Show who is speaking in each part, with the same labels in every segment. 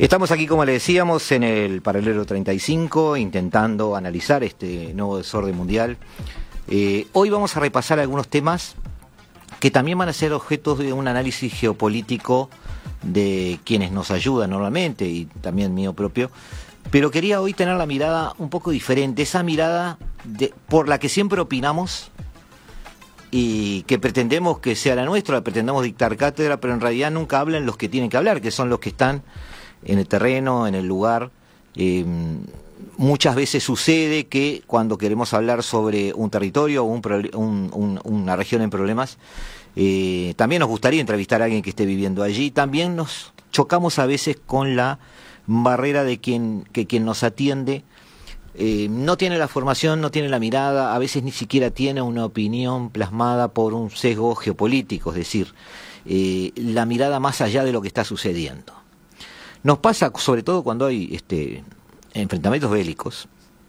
Speaker 1: Estamos aquí, como le decíamos, en el paralelo 35, intentando analizar este nuevo desorden mundial. Hoy vamos a repasar algunos temas que también van a ser objetos de un análisis geopolítico de quienes nos ayudan normalmente y también mío propio. Pero quería hoy tener la mirada un poco diferente, esa mirada por la que siempre opinamos y que pretendemos que sea la nuestra, pretendemos dictar cátedra, pero en realidad nunca hablan los que tienen que hablar, que son los que están en el terreno, en el lugar. Muchas veces sucede que cuando queremos hablar sobre un territorio o una región en problemas, también nos gustaría entrevistar a alguien que esté viviendo allí. También nos chocamos a veces con la barrera de quien nos atiende no tiene la formación, no tiene la mirada, a veces ni siquiera tiene una opinión plasmada por un sesgo geopolítico, es decir, la mirada más allá de lo que está sucediendo. Nos pasa sobre todo cuando hay enfrentamientos bélicos,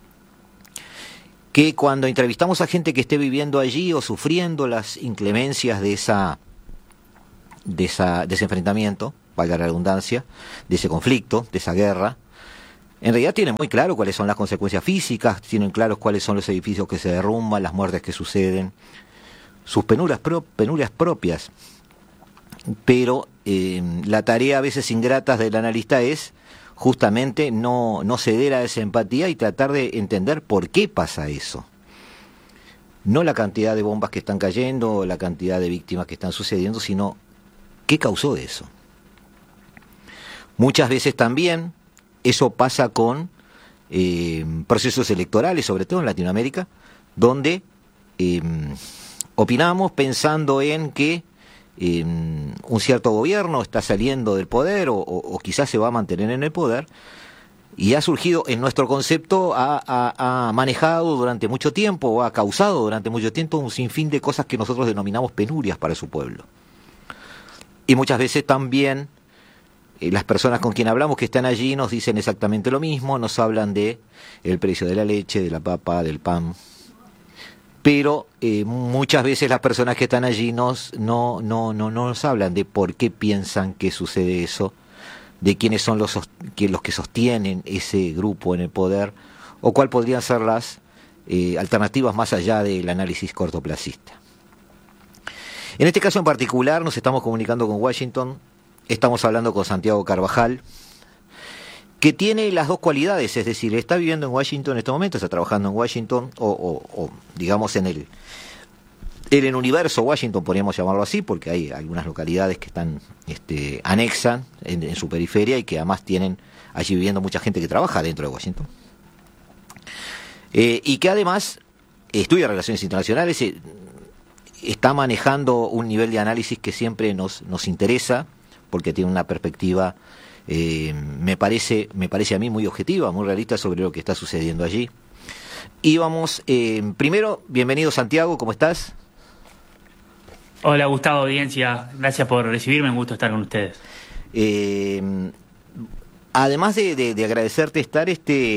Speaker 1: que cuando entrevistamos a gente que esté viviendo allí o sufriendo las inclemencias de ese enfrentamiento, valga la redundancia, de ese conflicto, de esa guerra, en realidad tienen muy claro cuáles son las consecuencias físicas, tienen claros cuáles son los edificios que se derrumban, las muertes que suceden, sus penurias propias. Pero la tarea a veces ingrata del analista es justamente no ceder a esa empatía y tratar de entender por qué pasa eso. No la cantidad de bombas que están cayendo o la cantidad de víctimas que están sucediendo, sino qué causó eso. Muchas veces también eso pasa con procesos electorales, sobre todo en Latinoamérica, donde opinamos pensando en que un cierto gobierno está saliendo del poder o quizás se va a mantener en el poder, y ha surgido, en nuestro concepto, ha manejado durante mucho tiempo o ha causado durante mucho tiempo un sinfín de cosas que nosotros denominamos penurias para su pueblo. Y muchas veces también las personas con quien hablamos que están allí nos dicen exactamente lo mismo, nos hablan de el precio de la leche, de la papa, del pan, pero muchas veces las personas que están allí no nos hablan de por qué piensan que sucede eso, de quiénes son los que sostienen ese grupo en el poder, o cuál podrían ser las alternativas más allá del análisis cortoplacista. En este caso en particular nos estamos comunicando con Washington. Estamos hablando con Santiago Carvajal, que tiene las dos cualidades, es decir, está viviendo en Washington en este momento, está trabajando en Washington, o digamos en el universo Washington, podríamos llamarlo así, porque hay algunas localidades que están anexan en su periferia y que además tienen allí viviendo mucha gente que trabaja dentro de Washington. Y que además estudia relaciones internacionales, está manejando un nivel de análisis que siempre nos interesa, porque tiene una perspectiva, me parece a mí muy objetiva, muy realista sobre lo que está sucediendo allí. Y vamos, primero, bienvenido Santiago, ¿cómo estás?
Speaker 2: Hola Gustavo, audiencia, gracias por recibirme, un gusto estar con ustedes.
Speaker 1: Además de agradecerte estar,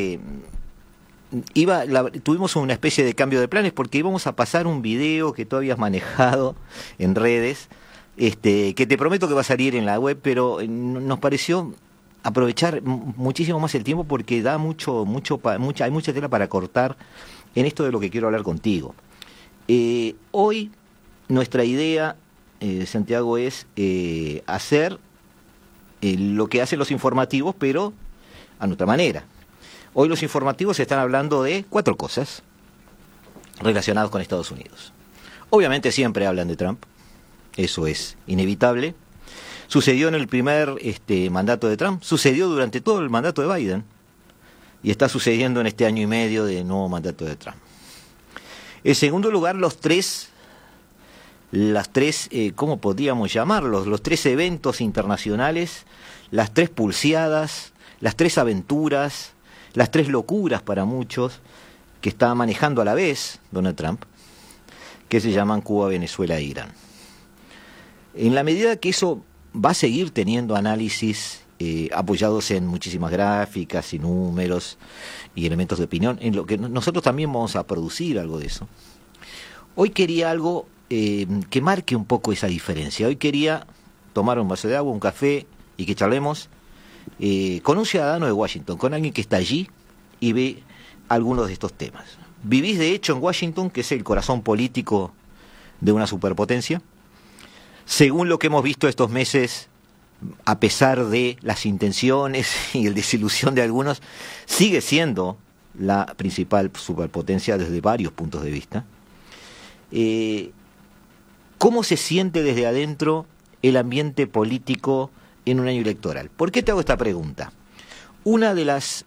Speaker 1: tuvimos una especie de cambio de planes porque íbamos a pasar un video que tú habías manejado en redes, que te prometo que va a salir en la web, pero nos pareció aprovechar muchísimo más el tiempo porque da hay mucha tela para cortar en esto de lo que quiero hablar contigo. Hoy nuestra idea, Santiago, es hacer lo que hacen los informativos, pero a nuestra manera. Hoy los informativos están hablando de 4 cosas relacionadas con Estados Unidos. Obviamente siempre hablan de Trump. Eso es inevitable. Sucedió en el primer mandato de Trump, sucedió durante todo el mandato de Biden y está sucediendo en este año y medio de nuevo mandato de Trump. En segundo lugar, las tres, ¿cómo podríamos llamarlos? Los 3 eventos internacionales, las 3 pulseadas, las 3 aventuras, las 3 locuras para muchos que está manejando a la vez Donald Trump, que se llaman Cuba, Venezuela e Irán. En la medida que eso va a seguir teniendo análisis apoyados en muchísimas gráficas y números y elementos de opinión, en lo que nosotros también vamos a producir algo de eso. Hoy quería algo que marque un poco esa diferencia. Hoy quería tomar un vaso de agua, un café y que charlemos con un ciudadano de Washington, con alguien que está allí y ve algunos de estos temas. Vivís de hecho en Washington, que es el corazón político de una superpotencia. Según lo que hemos visto estos meses, a pesar de las intenciones y la desilusión de algunos, sigue siendo la principal superpotencia desde varios puntos de vista. ¿Cómo se siente desde adentro el ambiente político en un año electoral? ¿Por qué te hago esta pregunta? Una de las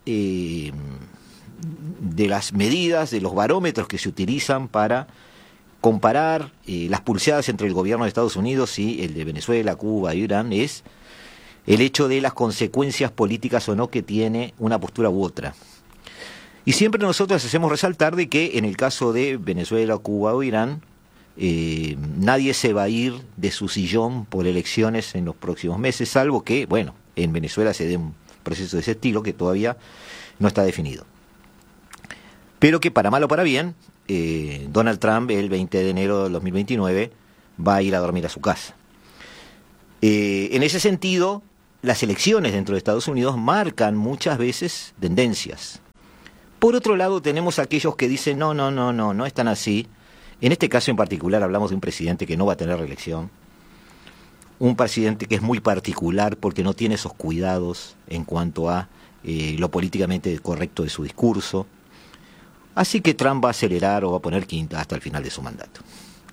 Speaker 1: medidas, de los barómetros que se utilizan para comparar las pulseadas entre el gobierno de Estados Unidos y el de Venezuela, Cuba y Irán es el hecho de las consecuencias políticas o no que tiene una postura u otra. Y siempre nosotros hacemos resaltar de que en el caso de Venezuela, Cuba o Irán, nadie se va a ir de su sillón por elecciones en los próximos meses, salvo que, bueno, en Venezuela se dé un proceso de ese estilo que todavía no está definido. Pero que para mal o para bien, Donald Trump el 20 de enero del 2029 va a ir a dormir a su casa. En ese sentido, las elecciones dentro de Estados Unidos marcan muchas veces tendencias. Por otro lado, tenemos aquellos que dicen, no es tan así. En este caso en particular hablamos de un presidente que no va a tener reelección, un presidente que es muy particular porque no tiene esos cuidados en cuanto a lo políticamente correcto de su discurso. Así que Trump va a acelerar o va a poner quinta hasta el final de su mandato.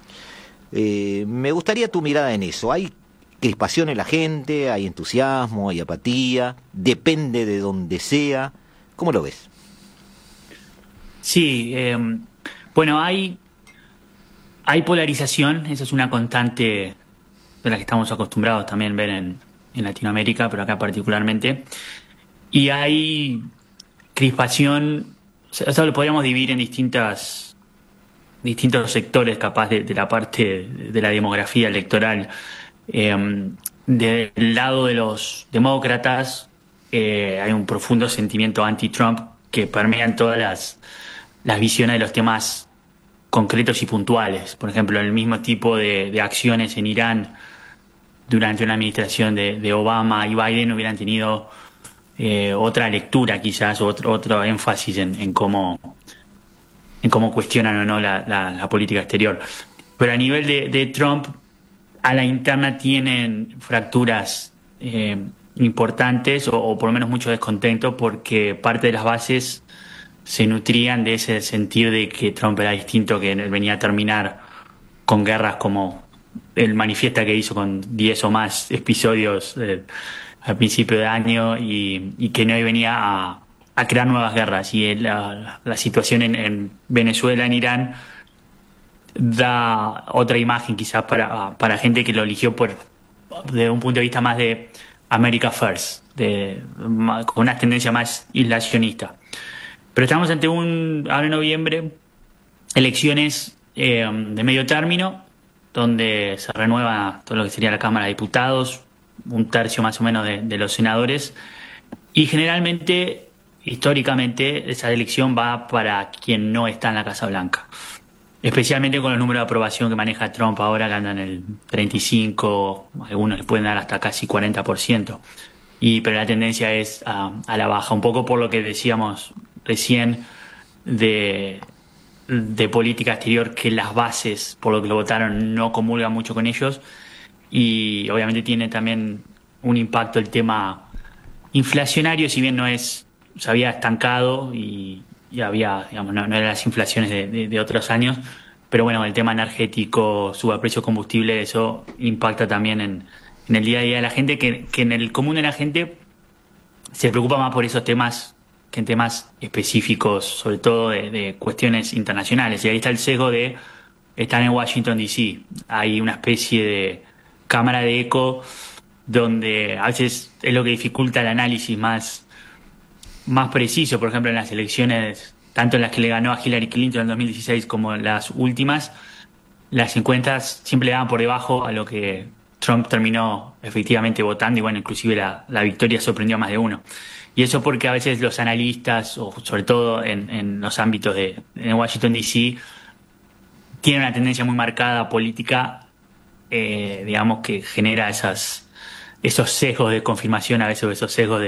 Speaker 1: Me gustaría tu mirada en eso. ¿Hay crispación en la gente? ¿Hay entusiasmo? ¿Hay apatía? ¿Depende de donde sea? ¿Cómo lo ves?
Speaker 2: Sí, bueno, hay polarización, esa es una constante de la que estamos acostumbrados también ver en Latinoamérica, pero acá particularmente. Y hay crispación, eso lo podríamos dividir en distintos sectores, capaz de la parte de la demografía electoral. Del lado de los demócratas hay un profundo sentimiento anti-Trump que permea en todas las visiones de los temas concretos y puntuales. Por ejemplo, el mismo tipo de acciones en Irán durante una administración de Obama y Biden hubieran tenido otra lectura quizás, otro énfasis en cómo cuestionan o no la política exterior. Pero a nivel de Trump, a la interna tienen fracturas importantes o por lo menos mucho descontento porque parte de las bases se nutrían de ese sentido de que Trump era distinto, que él venía a terminar con guerras como él manifiesta que hizo con 10 o más episodios al principio de año y que no venía a crear nuevas guerras. Y la situación en Venezuela, en Irán, da otra imagen quizás para gente que lo eligió de un punto de vista más de America First, con una tendencia más aislacionista. Pero estamos ante ahora en noviembre, elecciones de medio término, donde se renueva todo lo que sería la Cámara de Diputados, un tercio más o menos de los senadores, y generalmente, históricamente, esa elección va para quien no está en la Casa Blanca. Especialmente con los números de aprobación que maneja Trump ahora, que andan en el 35, algunos le pueden dar hasta casi 40%. Pero la tendencia es a la baja, un poco por lo que decíamos recién de política exterior, que las bases, por lo que lo votaron, no comulgan mucho con ellos. Y obviamente tiene también un impacto el tema inflacionario, si bien se había estancado y había, digamos, no eran las inflaciones de otros años, pero bueno, el tema energético, suba precio de combustible, eso impacta también en el día a día de la gente, que en el común de la gente se preocupa más por esos temas que en temas específicos, sobre todo de cuestiones internacionales. Y ahí está el sesgo de estar en Washington D.C. Hay una especie de cámara de eco donde a veces es lo que dificulta el análisis más preciso. Por ejemplo, en las elecciones, tanto en las que le ganó a Hillary Clinton en 2016 como en las últimas, las encuestas siempre le daban por debajo a lo que Trump terminó efectivamente votando, y bueno, inclusive la victoria sorprendió a más de uno. Y eso porque a veces los analistas, o sobre todo en los ámbitos en Washington D.C., tienen una tendencia muy marcada política, digamos, que genera esa esos sesgos de confirmación, a veces esos sesgos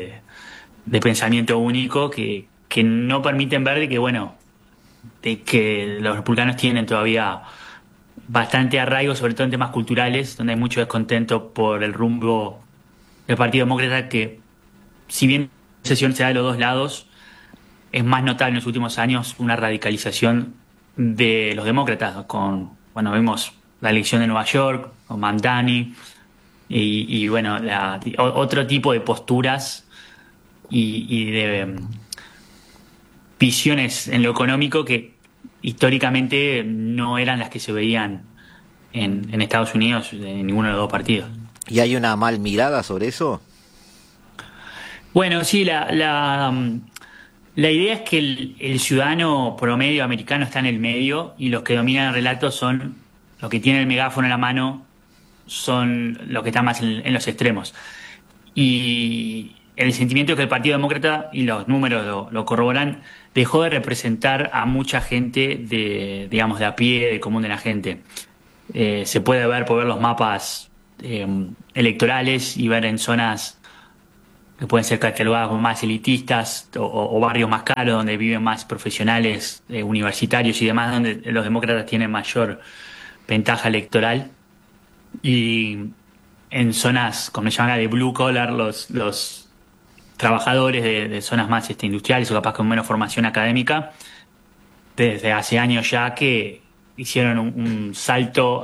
Speaker 2: de pensamiento único que no permiten ver de que, bueno, de que los republicanos tienen todavía bastante arraigo, sobre todo en temas culturales, donde hay mucho descontento por el rumbo del Partido Demócrata, que si bien la sesión se da de los dos lados, es más notable en los últimos años una radicalización de los demócratas, con, bueno, vemos la elección de Nueva York, con Mamdani, y bueno, otro tipo de posturas y de visiones en lo económico que históricamente no eran las que se veían en Estados Unidos en ninguno de los dos partidos.
Speaker 1: ¿Y hay una mal mirada sobre eso?
Speaker 2: Bueno, sí, la idea es que el ciudadano promedio americano está en el medio y los que dominan el relato son los que tienen el megáfono en la mano, son los que están más en los extremos. Y el sentimiento que el Partido Demócrata, y los números lo corroboran, dejó de representar a mucha gente digamos, de a pie, de común de la gente. Se puede ver por ver los mapas electorales y ver en zonas que pueden ser catalogadas como más elitistas o barrios más caros donde viven más profesionales universitarios y demás, donde los demócratas tienen mayor ventaja electoral, y en zonas, como se llama, de blue collar, los trabajadores de zonas más industriales o capaz con menos formación académica, desde hace años ya que hicieron un salto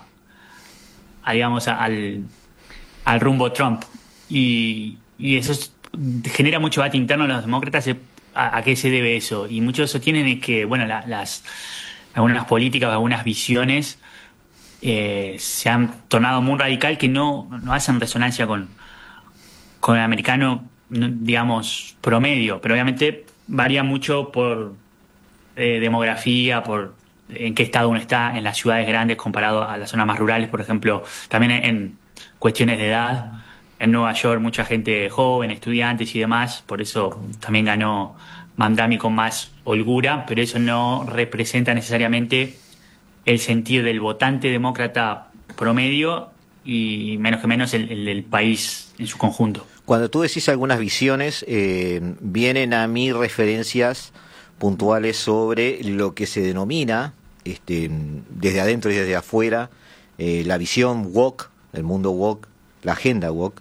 Speaker 2: digamos, al rumbo Trump. Y eso genera mucho debate interno en los demócratas. ¿A qué se debe eso? Y muchos sostienen es que, bueno, algunas políticas, algunas visiones se han tornado muy radical, que no hacen resonancia con el americano, digamos, promedio, pero obviamente varía mucho por demografía, por en qué estado uno está en las ciudades grandes comparado a las zonas más rurales, por ejemplo, también en cuestiones de edad. En Nueva York mucha gente joven, estudiantes y demás, por eso también ganó Mamdani con más holgura, pero eso no representa necesariamente el sentir del votante demócrata promedio y menos que menos el del país en su conjunto.
Speaker 1: Cuando tú decís algunas visiones, vienen a mí referencias puntuales sobre lo que se denomina, desde adentro y desde afuera, la visión woke, el mundo woke, la agenda woke,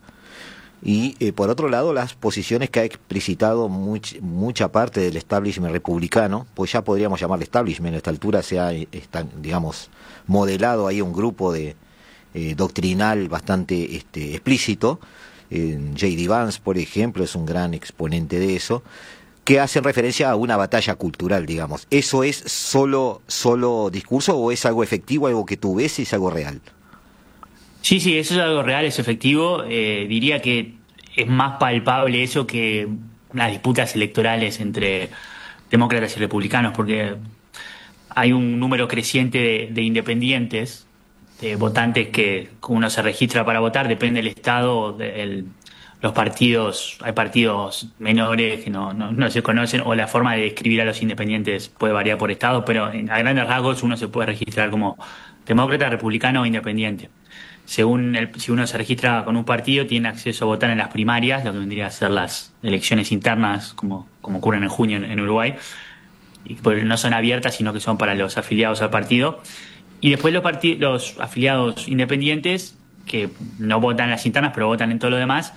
Speaker 1: y por otro lado las posiciones que ha explicitado mucha parte del establishment republicano, pues ya podríamos llamarle establishment, a esta altura se ha, digamos, modelado ahí un grupo de doctrinal bastante explícito. J.D. Vance, por ejemplo, es un gran exponente de eso, que hacen referencia a una batalla cultural, digamos. ¿Eso es solo discurso o es algo efectivo, algo que tú ves y es algo real?
Speaker 2: Sí, eso es algo real, es efectivo. Diría que es más palpable eso que las disputas electorales entre demócratas y republicanos, porque hay un número creciente de independientes, de votantes que uno se registra para votar, depende del estado, los partidos, hay partidos menores que no se conocen, o la forma de describir a los independientes puede variar por estado, pero a grandes rasgos uno se puede registrar como demócrata, republicano o independiente. Si uno se registra con un partido, tiene acceso a votar en las primarias, lo que vendría a ser las elecciones internas, como ocurren en junio en Uruguay, y pues no son abiertas, sino que son para los afiliados al partido. Y después los afiliados independientes, que no votan en las internas, pero votan en todo lo demás,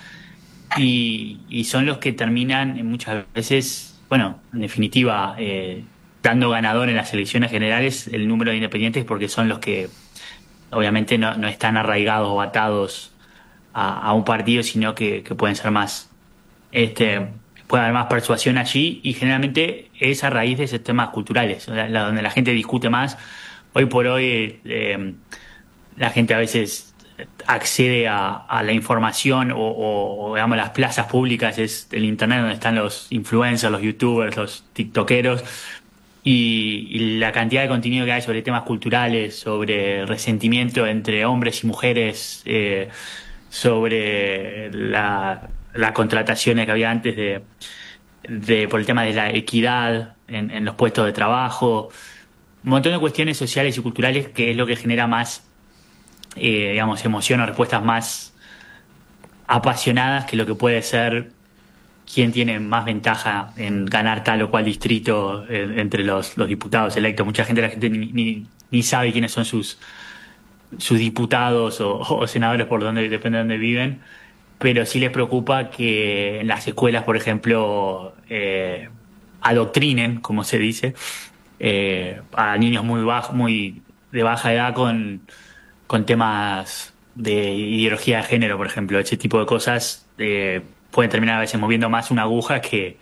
Speaker 2: y son los que terminan muchas veces, bueno, en definitiva, dando ganador en las elecciones generales el número de independientes, porque son los que obviamente no están arraigados o atados a un partido, sino que pueden ser más, puede haber más persuasión allí, y generalmente es a raíz de esos temas culturales, donde la gente discute más. Hoy por hoy la gente a veces accede a la información o digamos las plazas públicas, es el internet donde están los influencers, los youtubers, los tiktokeros, y la cantidad de contenido que hay sobre temas culturales, sobre resentimiento entre hombres y mujeres, sobre las contrataciones que había antes por el tema de la equidad en los puestos de trabajo, un montón de cuestiones sociales y culturales que es lo que genera más, digamos, emoción o respuestas más apasionadas que lo que puede ser quién tiene más ventaja en ganar tal o cual distrito entre los diputados electos. Mucha gente, la gente ni sabe quiénes son sus diputados o senadores por donde, depende de dónde viven, pero sí les preocupa que en las escuelas, por ejemplo, adoctrinen, como se dice, a niños muy de baja edad con temas de ideología de género, por ejemplo. Ese tipo de cosas pueden terminar a veces moviendo más una aguja que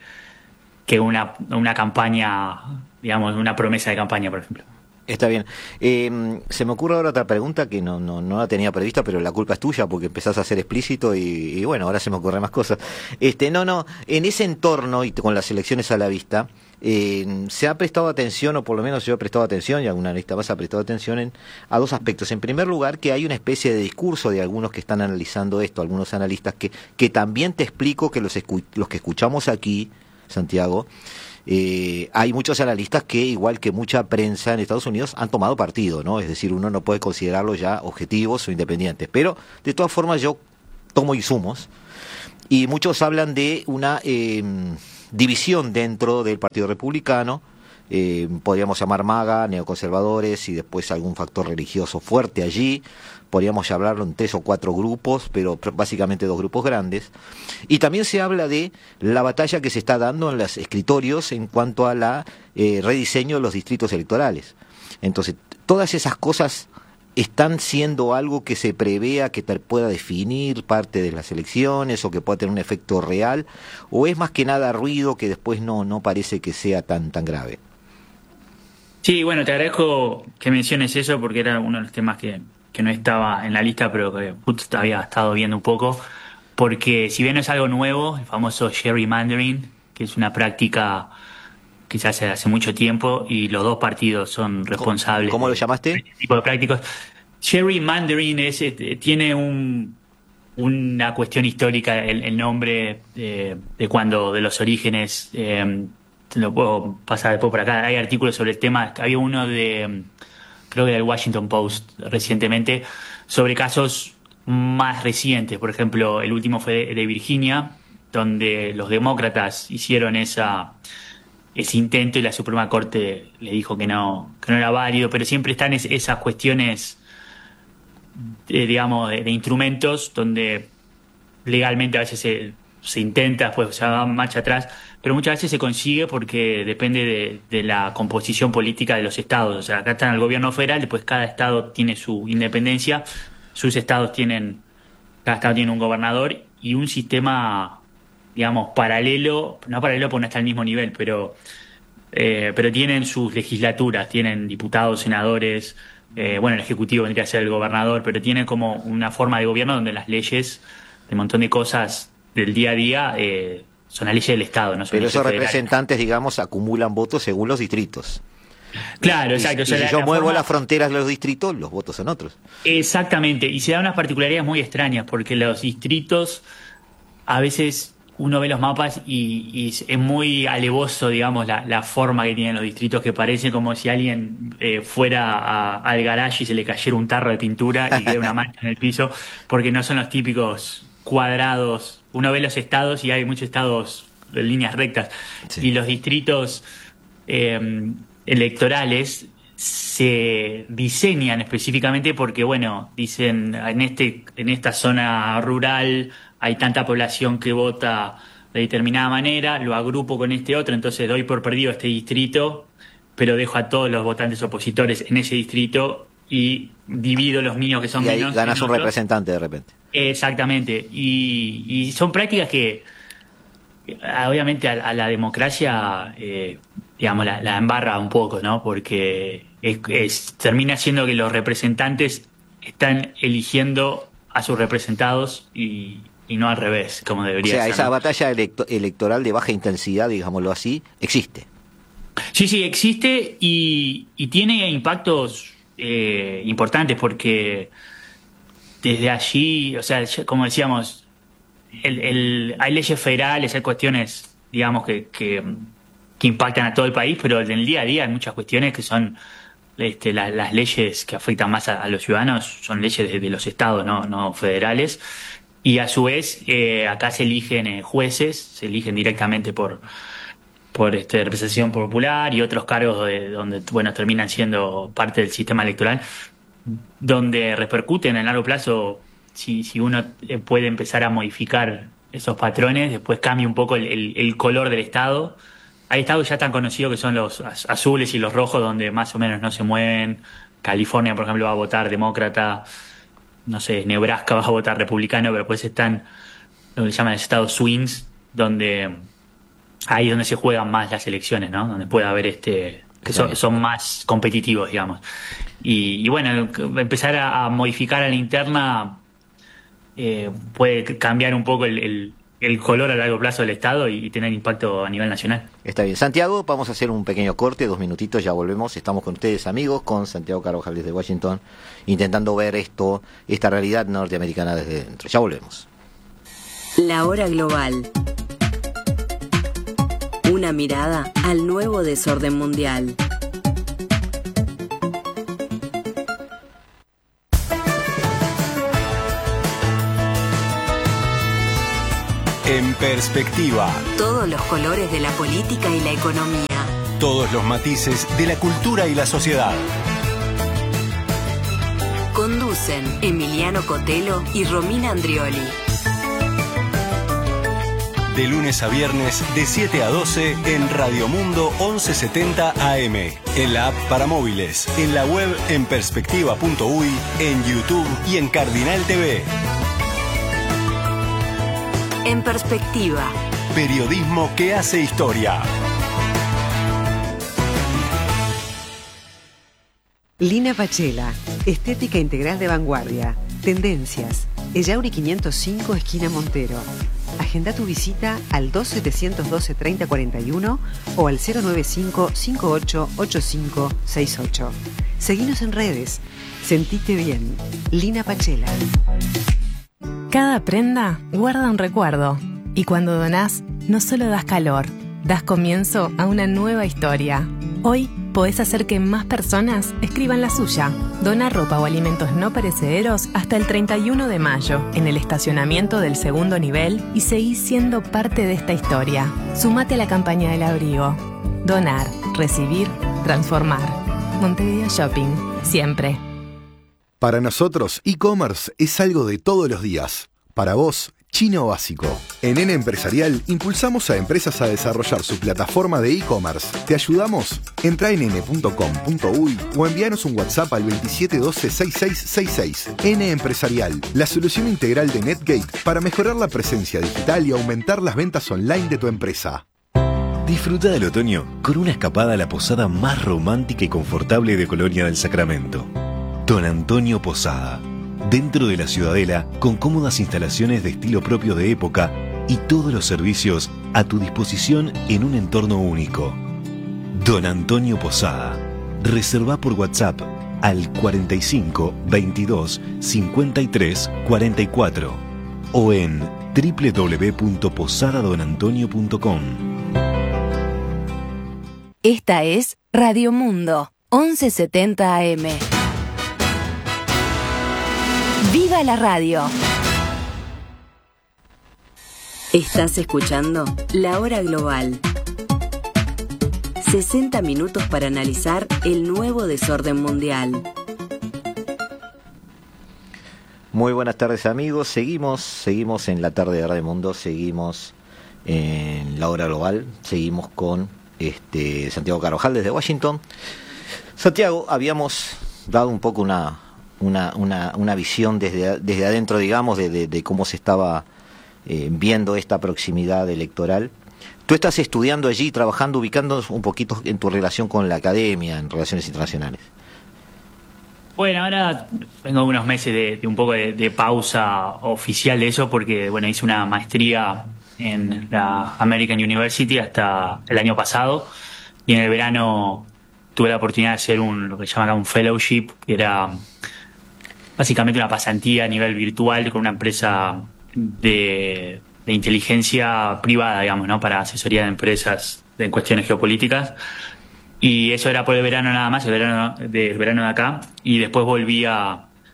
Speaker 2: una campaña, digamos, una promesa de campaña, por ejemplo.
Speaker 1: Está bien. Se me ocurre ahora otra pregunta que no la tenía prevista, pero la culpa es tuya porque empezás a ser explícito y bueno, ahora se me ocurren más cosas. En ese entorno y con las elecciones a la vista, se ha prestado atención, o por lo menos yo he prestado atención, y algún analista más ha prestado atención a dos aspectos. En primer lugar, que hay una especie de discurso de algunos que están analizando esto, algunos analistas que también te explico que los que escuchamos aquí, Santiago, hay muchos analistas que, igual que mucha prensa en Estados Unidos, han tomado partido, ¿no? Es decir, uno no puede considerarlos ya objetivos o independientes. Pero, de todas formas, yo tomo insumos y muchos hablan de una división dentro del Partido Republicano. Podríamos llamar MAGA, neoconservadores y después algún factor religioso fuerte allí. Podríamos hablarlo en 3 o 4 grupos, pero básicamente 2 grupos grandes. Y también se habla de la batalla que se está dando en los escritorios en cuanto a la rediseño de los distritos electorales. Entonces, todas esas cosas están siendo algo que se prevea que pueda definir parte de las elecciones o que pueda tener un efecto real, o es más que nada ruido que después no parece que sea tan grave.
Speaker 2: Sí, bueno, te agradezco que menciones eso porque era uno de los temas que no estaba en la lista, pero que justo había estado viendo un poco, porque si bien no es algo nuevo, el famoso gerrymandering, que es una práctica que se hace hace mucho tiempo y los dos partidos son responsables.
Speaker 1: ¿Cómo lo llamaste?
Speaker 2: De este tipo de prácticas. Gerrymandering tiene una cuestión histórica, el nombre de los orígenes. Te lo puedo pasar después por acá. Hay artículos sobre el tema. Había uno creo que del Washington Post recientemente, sobre casos más recientes. Por ejemplo, el último fue de Virginia, donde los demócratas hicieron ese intento y la Suprema Corte le dijo que no era válido, pero siempre están esas cuestiones, digamos, de instrumentos donde legalmente a veces se intenta, después se va marcha atrás, pero muchas veces se consigue porque depende de la composición política de los estados. O sea, acá está el gobierno federal, después cada estado tiene su independencia, cada estado tiene un gobernador y un sistema, digamos, paralelo, no paralelo porque no está al mismo nivel, pero tienen sus legislaturas, tienen diputados, senadores, el ejecutivo vendría a ser el gobernador, pero tiene como una forma de gobierno donde las leyes, de un montón de cosas del día a día, son las leyes del Estado, ¿no?
Speaker 1: Pero esos representantes, digamos, acumulan votos según los distritos.
Speaker 2: Claro, exacto.
Speaker 1: Y si yo muevo las fronteras de los distritos, los votos son otros.
Speaker 2: Exactamente, y se dan unas particularidades muy extrañas, porque los distritos, a veces uno ve los mapas y es muy alevoso, digamos, la forma que tienen los distritos, que parece como si alguien fuera al garage y se le cayera un tarro de pintura y quede una mancha en el piso, porque no son los típicos cuadrados. Uno ve los estados y hay muchos estados de líneas rectas, sí. Y los distritos electorales se diseñan específicamente porque, bueno, dicen en esta zona rural hay tanta población que vota de determinada manera, lo agrupo con este otro, entonces doy por perdido este distrito, pero dejo a todos los votantes opositores en ese distrito y divido los míos que son
Speaker 1: y ahí
Speaker 2: menos.
Speaker 1: Ganas un representante de repente.
Speaker 2: Exactamente, y son prácticas que obviamente a la democracia digamos la embarra un poco, ¿no? Porque termina siendo que los representantes están eligiendo a sus representados y no al revés, como debería ser.
Speaker 1: O sea, esa
Speaker 2: ¿no?
Speaker 1: batalla electoral de baja intensidad, digámoslo así, existe.
Speaker 2: Sí, existe y tiene impactos importantes porque desde allí, o sea, como decíamos, hay leyes federales, hay cuestiones, digamos, que impactan a todo el país, pero en el día a día hay muchas cuestiones que son las leyes que afectan más a los ciudadanos, son leyes de los estados, no federales. Y a su vez, acá se eligen jueces, se eligen directamente por representación popular y otros cargos donde, bueno, terminan siendo parte del sistema electoral, donde repercuten en largo plazo. Si uno puede empezar a modificar esos patrones, después cambia un poco el color del estado. Hay estados ya tan conocidos que son los azules y los rojos, donde más o menos no se mueven. California, por ejemplo, va a votar demócrata. No sé, Nebraska va a votar republicano, pero después están lo que llaman estados swings, donde ahí es donde se juegan más las elecciones, ¿no? Donde puede haber que son más competitivos, digamos. Y bueno, empezar a modificar a la interna puede cambiar un poco el color a largo plazo del Estado y tener impacto a nivel nacional.
Speaker 1: Está bien. Santiago, vamos a hacer un pequeño corte, 2 minutitos, ya volvemos. Estamos con ustedes, amigos, con Santiago Carvajal desde Washington, intentando ver esta realidad norteamericana desde dentro. Ya volvemos.
Speaker 3: La hora global. Una mirada al nuevo desorden mundial.
Speaker 4: En perspectiva.
Speaker 3: Todos los colores de la política y la economía.
Speaker 4: Todos los matices de la cultura y la sociedad.
Speaker 3: Conducen Emiliano Cotelo y Romina Andrioli.
Speaker 4: De lunes a viernes, de 7 a 12, en Radio Mundo 1170 AM. En la app para móviles, en la web en perspectiva.uy, en YouTube y en Cardinal TV.
Speaker 3: En perspectiva.
Speaker 4: Periodismo que hace historia.
Speaker 5: Lina Pachela, estética integral de vanguardia. Tendencias. Ellauri 505, esquina Montero. Agenda tu visita al 2712-3041 o al 095-588568. Seguinos en redes. Sentite bien. Lina Pachela.
Speaker 6: Cada prenda guarda un recuerdo. Y cuando donás, no solo das calor, das comienzo a una nueva historia. Hoy podés hacer que más personas escriban la suya. Dona ropa o alimentos no perecederos hasta el 31 de mayo en el estacionamiento del segundo nivel y seguís siendo parte de esta historia. Sumate a la campaña del abrigo. Donar, recibir, transformar. Montevideo Shopping, siempre.
Speaker 7: Para nosotros, e-commerce es algo de todos los días. Para vos, chino básico. En N Empresarial impulsamos a empresas a desarrollar su plataforma de e-commerce. ¿Te ayudamos? Entra en n.com.uy o envíanos un WhatsApp al 2712-6666. N Empresarial, la solución integral de Netgate para mejorar la presencia digital y aumentar las ventas online de tu empresa.
Speaker 8: Disfruta del otoño con una escapada a la posada más romántica y confortable de Colonia del Sacramento. Don Antonio Posada. Dentro de la Ciudadela, con cómodas instalaciones de estilo propio de época y todos los servicios a tu disposición en un entorno único. Don Antonio Posada. Reserva por WhatsApp al 45 22 53 44 o en www.posadadonantonio.com.
Speaker 3: Esta es Radio Mundo 1170 AM. ¡Viva la radio! Estás escuchando La Hora Global. 60 minutos para analizar el nuevo desorden mundial.
Speaker 1: Muy buenas tardes, amigos. Seguimos en la tarde de Radio Mundo, seguimos en La Hora Global, seguimos con Santiago Carvajal desde Washington. Santiago, habíamos dado un poco una visión desde adentro, digamos, de cómo se estaba viendo esta proximidad electoral. Tú estás estudiando allí, trabajando, ubicándonos un poquito en tu relación con la academia, en relaciones internacionales.
Speaker 2: Bueno, ahora tengo unos meses de un poco de pausa oficial de eso, porque bueno, hice una maestría en la American University hasta el año pasado, y en el verano tuve la oportunidad de hacer lo que llaman acá un fellowship, que era básicamente una pasantía a nivel virtual con una empresa de inteligencia privada, digamos, ¿no? Para asesoría de empresas en cuestiones geopolíticas. Y eso era por el verano nada más, el verano de acá. Y después volví a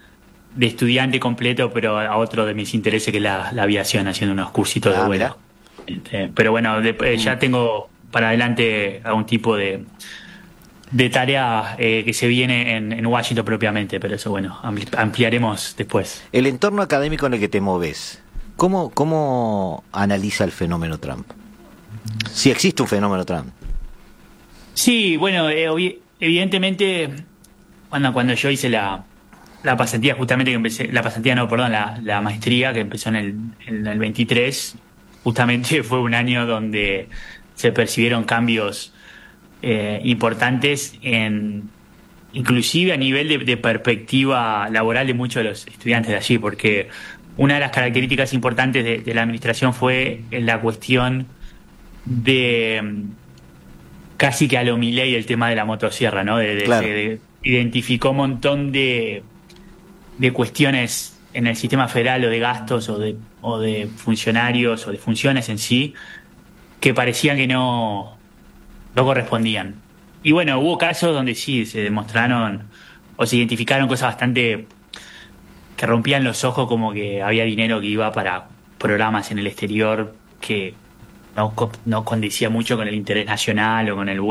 Speaker 2: de estudiante completo, pero a otro de mis intereses, que es la aviación, haciendo unos cursitos de vuelo. Pero bueno, ya tengo para adelante algún tipo de tarea que se viene en Washington propiamente, pero eso, bueno, ampliaremos después.
Speaker 1: El entorno académico en el que te moves, ¿cómo analiza el fenómeno Trump? Si existe un fenómeno Trump.
Speaker 2: Sí, bueno, evidentemente, cuando yo hice la pasantía, justamente que empecé, la maestría, que empezó en el 23, justamente fue un año donde se percibieron cambios importantes, inclusive a nivel de perspectiva laboral de muchos de los estudiantes de allí, porque una de las características importantes de la administración fue la cuestión de casi que a lo Milei el tema de la motosierra, ¿no?
Speaker 1: Claro.
Speaker 2: Se identificó un montón de cuestiones en el sistema federal, o de gastos, o de funcionarios, o de funciones en sí, que parecían que no correspondían. Y bueno, hubo casos donde sí se demostraron o se identificaron cosas bastante que rompían los ojos, como que había dinero que iba para programas en el exterior que no condecía mucho con el interés nacional o con el